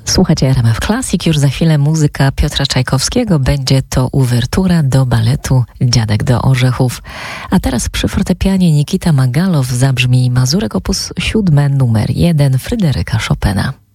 Słuchajcie RMF Classic, już za chwilę muzyka Piotra Czajkowskiego, będzie to uwertura do baletu Dziadek do Orzechów. A teraz przy fortepianie Nikita Magalow zabrzmi Mazurek op. 7 numer 1 Fryderyka Chopina.